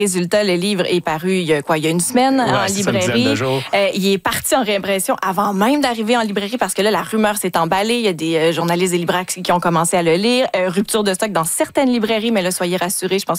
Résultat, le livre est paru il y a une semaine en librairie. Il est parti en réimpression avant même d'arriver en librairie parce que là, la rumeur s'est emballée. Il y a des journalistes et libraires qui ont commencé à le lire. Rupture de stock dans certaines librairies, mais là, soyez rassurés, je pense